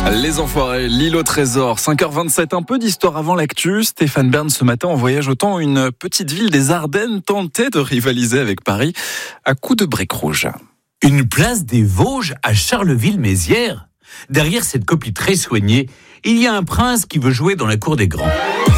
Les Enfoirés, l'île au trésor, 5h27, un peu d'histoire avant l'actu. Stéphane Bern, ce matin, en voyage au temps, une petite ville des Ardennes tentait de rivaliser avec Paris à coups de briques rouges. Une place des Vosges à Charleville-Mézières. Derrière cette copie très soignée, il y a un prince qui veut jouer dans la cour des grands.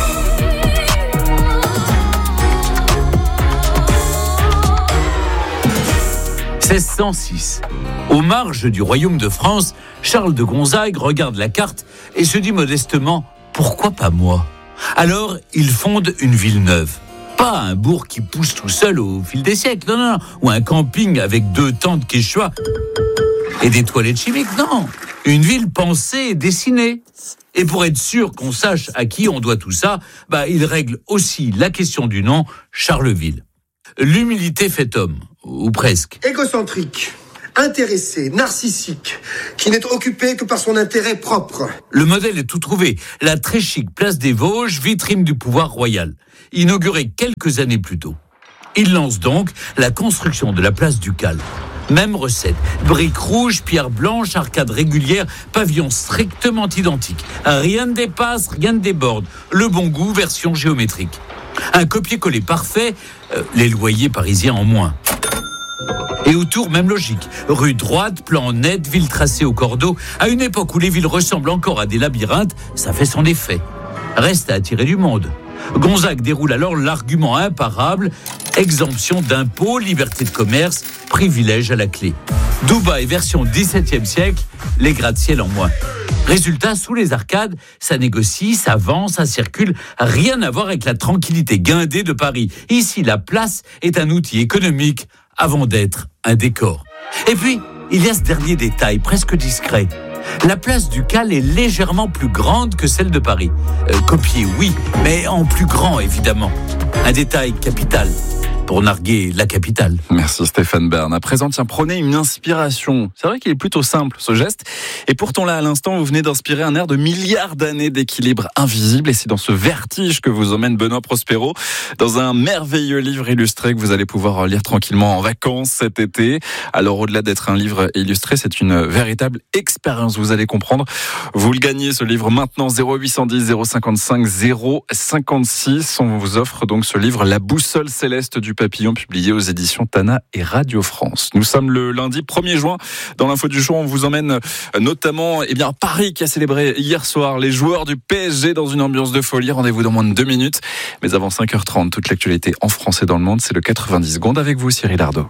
« 1606. Aux marges du royaume de France, Charles de Gonzague regarde la carte et se dit modestement « Pourquoi pas moi ?» Alors, il fonde une ville neuve. Pas un bourg qui pousse tout seul au fil des siècles, non, ou un camping avec 2 tentes quechua et des toilettes chimiques, non. Une ville pensée et dessinée. Et pour être sûr qu'on sache à qui on doit tout ça, il règle aussi la question du nom, Charleville. L'humilité fait homme, ou presque. Égocentrique, intéressé, narcissique, qui n'est occupé que par son intérêt propre. Le modèle est tout trouvé. La très chic place des Vosges, vitrine du pouvoir royal, inaugurée quelques années plus tôt. Il lance donc la construction de la place ducale. Même recette, briques rouges, pierres blanches, arcades régulières, pavillons strictement identiques. Rien ne dépasse, rien ne déborde. Le bon goût, version géométrique. Un copier-coller parfait, les loyers parisiens en moins. Et autour, même logique. Rue droite, plan net, ville tracée au cordeau. À une époque où les villes ressemblent encore à des labyrinthes, ça fait son effet. Reste à attirer du monde. Gonzague déroule alors l'argument imparable, exemption d'impôts, liberté de commerce, privilège à la clé. Dubaï version 17e siècle, les gratte-ciel en moins. Résultat, sous les arcades, ça négocie, ça vend, ça circule. Rien à voir avec la tranquillité guindée de Paris. Ici, la place est un outil économique avant d'être un décor. Et puis, il y a ce dernier détail, presque discret. La place ducale est légèrement plus grande que celle de Paris. Copiée, oui, mais en plus grand, évidemment. Un détail capital pour narguer la capitale. Merci Stéphane Bern. À présent, prenez une inspiration. C'est vrai qu'il est plutôt simple, ce geste. Et pourtant là, à l'instant, vous venez d'inspirer un air de milliards d'années d'équilibre invisible. Et c'est dans ce vertige que vous emmène Benoît Prospero, dans un merveilleux livre illustré que vous allez pouvoir lire tranquillement en vacances cet été. Alors, au-delà d'être un livre illustré, c'est une véritable expérience. Vous allez comprendre. Vous le gagnez, ce livre, maintenant. 0810 055 056. On vous offre donc ce livre, La boussole céleste du papillon, publié aux éditions Tana et Radio France. Nous sommes le lundi 1er juin. Dans l'info du jour, on vous emmène notamment Paris qui a célébré hier soir les joueurs du PSG dans une ambiance de folie. Rendez-vous dans moins de 2 minutes. Mais avant 5h30, toute l'actualité en France et dans le monde, c'est le 90 secondes avec vous, Cyril Ardo.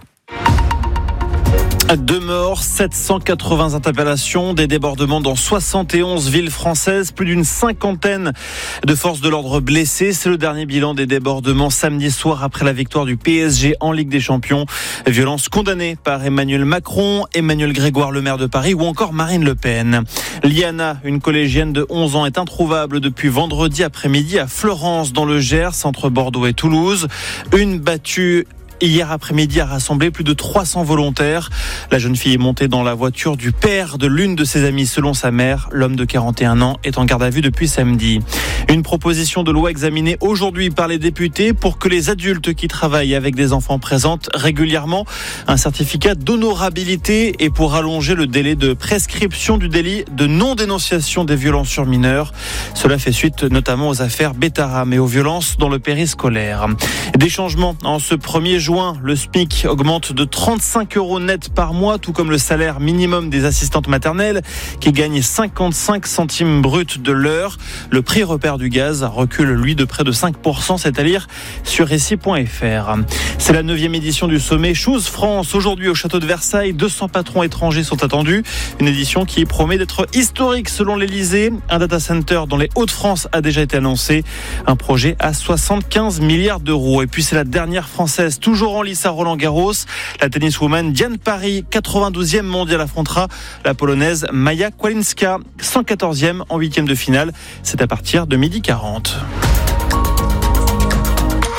2 morts, 780 interpellations, des débordements dans 71 villes françaises, plus d'une 50aine de forces de l'ordre blessées. C'est le dernier bilan des débordements samedi soir après la victoire du PSG en Ligue des Champions. Violence condamnée par Emmanuel Macron, Emmanuel Grégoire, le maire de Paris, ou encore Marine Le Pen. Liana, une collégienne de 11 ans, est introuvable depuis vendredi après-midi à Florence, dans le Gers, entre Bordeaux et Toulouse. Une battue hier après-midi a rassemblé plus de 300 volontaires. La jeune fille est montée dans la voiture du père de l'une de ses amies. Selon sa mère, l'homme de 41 ans est en garde à vue depuis samedi. Une proposition de loi examinée aujourd'hui par les députés pour que les adultes qui travaillent avec des enfants présentent régulièrement un certificat d'honorabilité et pour allonger le délai de prescription du délit de non-dénonciation des violences sur mineurs. Cela fait suite notamment aux affaires Bétaram et aux violences dans le périscolaire. Des changements en ce 1er juin. Le SMIC augmente de 35 € net par mois, tout comme le salaire minimum des assistantes maternelles qui gagnent 55 centimes bruts de l'heure. Le prix repère du gaz recule, lui, de près de 5%, c'est à dire sur récit.fr. C'est la 9e édition du sommet Choose France. Aujourd'hui, au château de Versailles, 200 patrons étrangers sont attendus. Une édition qui promet d'être historique selon l'Elysée. Un data center dans les Hauts-de-France a déjà été annoncé. Un projet à 75 milliards d'euros. Et puis, c'est la dernière française, toujours en lice à Roland-Garros. La tenniswoman Diane Parry, 92e mondiale, affrontera la polonaise Maja Kłalinska, 114e en 8e de finale. C'est à partir de 12h40.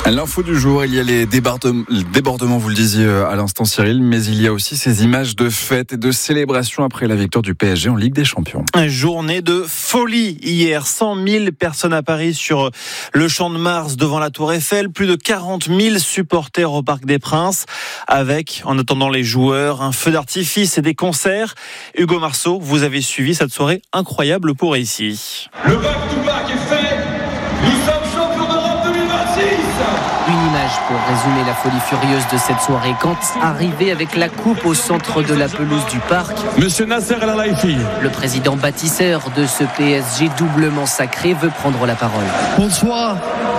L'info du jour, il y a les débordements, vous le disiez à l'instant Cyril, mais il y a aussi ces images de fêtes et de célébrations après la victoire du PSG en Ligue des Champions. Une journée de folie hier, 100 000 personnes à Paris sur le Champ de Mars devant la Tour Eiffel, plus de 40 000 supporters au Parc des Princes, avec, en attendant les joueurs, un feu d'artifice et des concerts. Hugo Marceau, vous avez suivi cette soirée incroyable pour ici. Le back-to-back est fait, nous sommes champions d'Europe 2026. Une image pour résumer la folie furieuse de cette soirée. Quand arrivé avec la coupe au centre de la pelouse du parc, Monsieur Nasser El Khelaifi, le président bâtisseur de ce PSG doublement sacré veut prendre la parole. Bonsoir.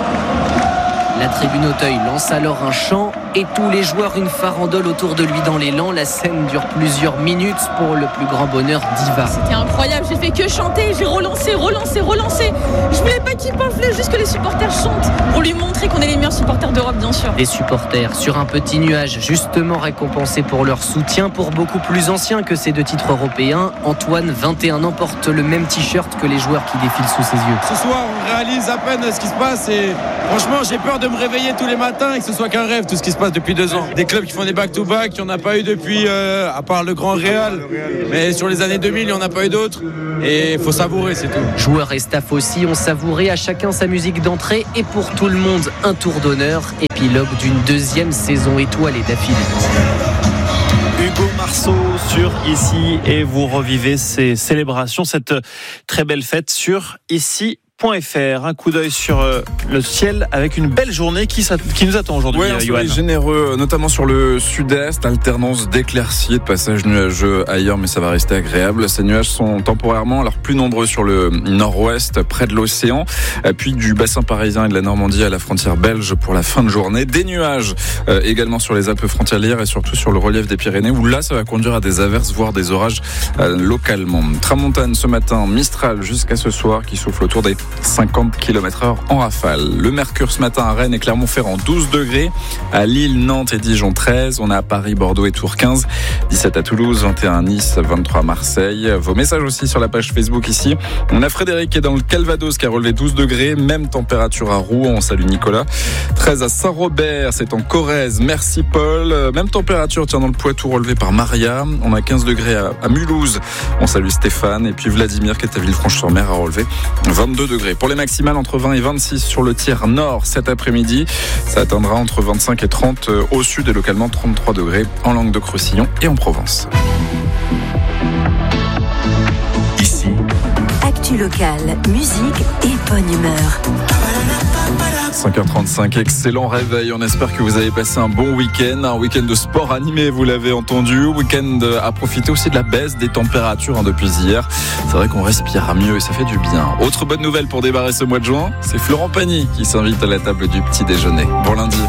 La tribune Auteuil lance alors un chant et tous les joueurs une farandole autour de lui dans l'élan. La scène dure plusieurs minutes pour le plus grand bonheur d'Iva. C'était incroyable, j'ai fait que chanter, j'ai relancé. Je voulais pas qu'il pense, je voulais juste que les supporters chantent pour lui montrer qu'on est les meilleurs supporters d'Europe, bien sûr. Des supporters sur un petit nuage, justement récompensés pour leur soutien. Pour beaucoup plus anciens que ces deux titres européens, Antoine, 21 ans, porte le même t-shirt que les joueurs qui défilent sous ses yeux. Ce soir, on réalise à peine ce qui se passe et franchement, j'ai peur de me réveiller tous les matins et que ce soit qu'un rêve, tout ce qui se passe depuis 2 ans. Des clubs qui font des back-to-back, il n'y en a pas eu depuis, à part le Grand Real. Mais sur les années 2000, il n'y en a pas eu d'autres. Et il faut savourer, c'est tout. Joueurs et staff aussi ont savouré à chacun sa musique d'entrée et pour tout le monde, un tour d'honneur, épilogue d'une 2e saison étoilée d'affilée. Hugo Marceau sur Ici et vous revivez ces célébrations, cette très belle fête sur Ici.fr. Un coup d'œil sur le ciel avec une belle journée qui nous attend aujourd'hui. Oui, un soleil généreux, notamment sur le sud-est, alternance d'éclaircies et de passages nuageux ailleurs, mais ça va rester agréable. Ces nuages sont temporairement alors plus nombreux sur le nord-ouest, près de l'océan, puis du bassin parisien et de la Normandie à la frontière belge pour la fin de journée. Des nuages également sur les Alpes frontalières et surtout sur le relief des Pyrénées, où là, ça va conduire à des averses, voire des orages localement. Tramontane ce matin, Mistral jusqu'à ce soir qui souffle autour des 50 km/h en rafale. Le mercure ce matin à Rennes et Clermont-Ferrand 12 degrés, à Lille, Nantes et Dijon 13, on a à Paris, Bordeaux et Tours 15, 17 à Toulouse, 21 à Nice, 23 à Marseille. Vos messages aussi sur la page Facebook ici. On a Frédéric qui est dans le Calvados qui a relevé 12 degrés, même température à Rouen, on salue Nicolas. 13 à Saint-Robert, c'est en Corrèze, merci Paul. Même température dans le Poitou relevé par Maria. On a 15 degrés à Mulhouse, on salue Stéphane. Et puis Vladimir qui est à Villefranche-sur-Mer a relevé 22 degrés. Pour les maximales, entre 20 et 26 sur le tiers nord cet après-midi. Ça atteindra entre 25 et 30 au sud et localement 33 degrés en Languedoc-Roussillon et en Provence. Ici, actu locale, musique et bonne humeur. 5h35, excellent réveil. On espère que vous avez passé un bon week-end de sport animé, vous l'avez entendu. Week-end à profiter aussi de la baisse des températures depuis hier. C'est vrai qu'on respire mieux et ça fait du bien. Autre bonne nouvelle pour démarrer ce mois de juin, c'est Florent Pagny qui s'invite à la table du petit déjeuner. Bon lundi.